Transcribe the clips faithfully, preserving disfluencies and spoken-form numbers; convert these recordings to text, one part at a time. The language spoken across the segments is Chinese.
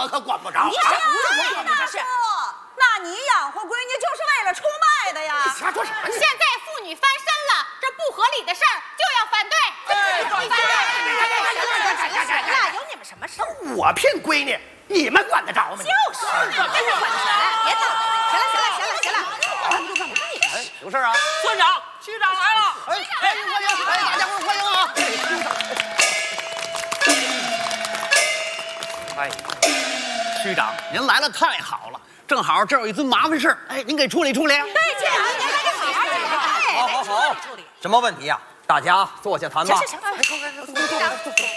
我可管不着。 你想不是我这是？那你养活闺女就是为了出卖的呀？ 瞎说什么？ 现在妇女翻身了，这不合理的事儿就要反对。 哎， 反对！ 那有你们什么事？ 我聘闺女，你们管得着吗？ 就是，你跟着管起来，别闹。行了，行了，行了，行了。 哎，有事啊？ 村长、区长来了。 哎，欢迎欢迎！哎，大家伙欢迎啊！哎，区长，您来了太好了，正好这有一尊麻烦事，哎，您给处理处理。 对，区长，您还得好好处理。 好好好，什么问题呀？大家坐下谈吧。 行行行， 区长，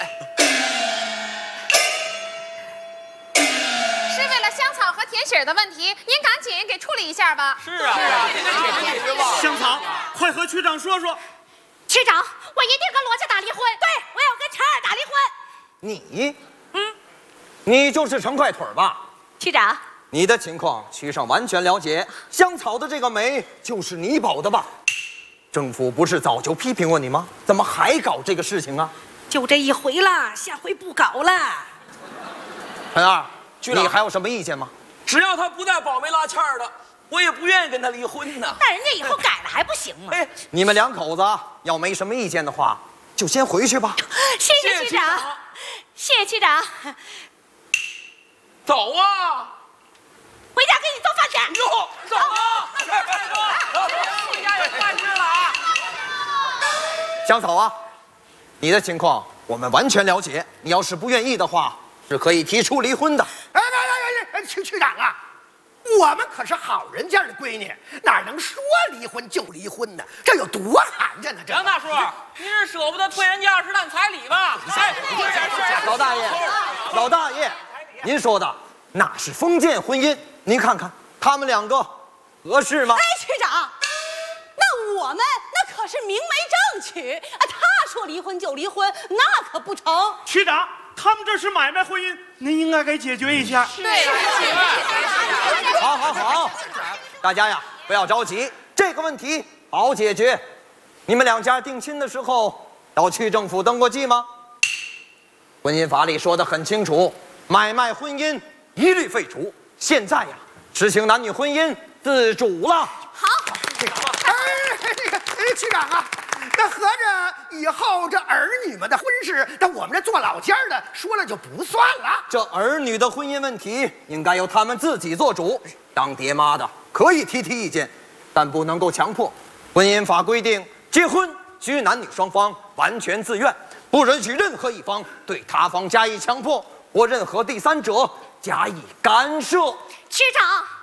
是为了香草和甜喜儿的问题，您赶紧给处理一下吧。 是啊，是啊， 香草，快和区长说说。 区长，我一定跟罗家打离婚。 对，我要跟陈二打离婚。 你，嗯，你就是陈快腿吧？ 区长， 你的情况区上完全了解。香草的这个煤就是你保的吧？政府不是早就批评过你吗？怎么还搞这个事情啊？ 就这一回了，下回不搞了。 陈二，你还有什么意见吗？ 只要他不带保媒拉纤儿的，我也不愿意跟他离婚呢。 那人家以后改了还不行吗？ 哎， 你们两口子要没什么意见的话，就先回去吧。 谢谢区长，谢谢区长。 走啊！ 回家给你做饭去。 哟，走啊！回家有饭吃了啊！ 香草啊，你的情况我们完全了解。你要是不愿意的话，是可以提出离婚的。 哎哎哎哎，区区长啊，我们可是好人家的闺女，哪能说离婚就离婚呢？这有多寒碜呢？这杨大叔，您是舍不得退人家二十担彩礼吧？哎， 老大爷，老大爷，您说的那是封建婚姻，您看看他们两个合适吗？ 哎，区长，那我们那可是明媒正娶啊！他说离婚就离婚，那可不成。 区长，他们这是买卖婚姻，您应该给解决一下。 对， 好，好，好，大家呀，不要着急，这个问题好解决。你们两家定亲的时候到区政府登过记吗？婚姻法里说得很清楚，买卖婚姻一律废除。现在呀，实行男女婚姻自主了。 好， 这个，哎，这个，哎，区长啊，那合着以后这儿女们的婚事，那我们这做老家的说了就不算了。 这儿女的婚姻问题，应该由他们自己做主。当爹妈的可以提提意见，但不能够强迫。婚姻法规定，结婚需男女双方完全自愿，不允许任何一方对他方加以强迫，或任何第三者加以干涉。 区长。